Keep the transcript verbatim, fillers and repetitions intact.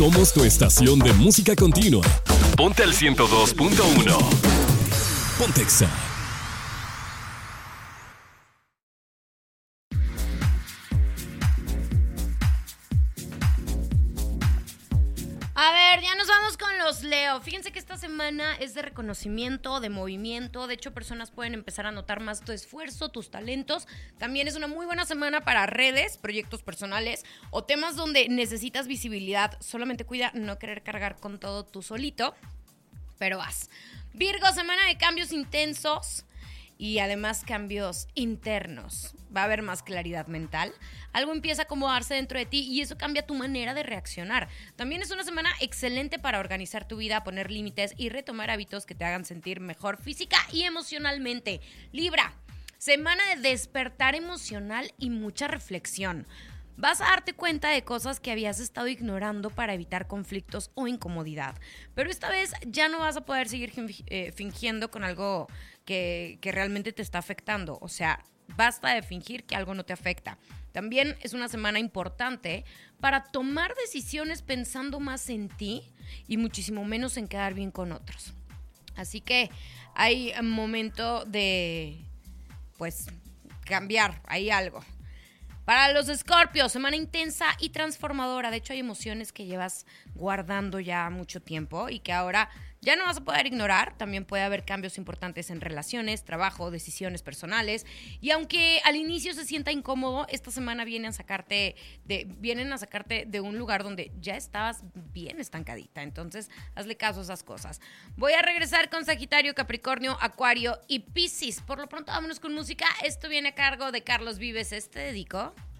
Somos tu estación de música continua. Ponte al ciento dos punto uno. Ponte Exa. A ver, ya nos vamos con los Leo. Fíjense que esta semana es de reconocimiento, de movimiento. De hecho, personas pueden empezar a notar más tu esfuerzo, tus talentos. También es una muy buena semana para redes, proyectos personales o temas donde necesitas visibilidad. Solamente cuida no querer cargar con todo tú solito, pero vas. Virgo, semana de cambios intensos y además cambios internos. Va a haber más claridad mental. Algo empieza a acomodarse dentro de ti y eso cambia tu manera de reaccionar. También es una semana excelente para organizar tu vida, poner límites y retomar hábitos que te hagan sentir mejor física y emocionalmente. Libra, semana de despertar emocional y mucha reflexión. Vas a darte cuenta de cosas que habías estado ignorando para evitar conflictos o incomodidad. Pero esta vez ya no vas a poder seguir eh, fingiendo con algo que, que realmente te está afectando. O sea, basta de fingir que algo no te afecta. También es una semana importante para tomar decisiones pensando más en ti y muchísimo menos en quedar bien con otros. Así que hay un momento de, pues, cambiar, hay algo. Para los Escorpios, semana intensa y transformadora. De hecho, hay emociones que llevas guardando ya mucho tiempo y que ahora ya no vas a poder ignorar. También puede haber cambios importantes en relaciones, trabajo, decisiones personales. Y aunque al inicio se sienta incómodo, esta semana vienen a sacarte de, vienen a sacarte de un lugar donde ya estabas bien estancadita. Entonces, hazle caso a esas cosas. Voy a regresar con Sagitario, Capricornio, Acuario y Piscis. Por lo pronto, vámonos con música. Esto viene a cargo de Carlos Vives. Te dedico.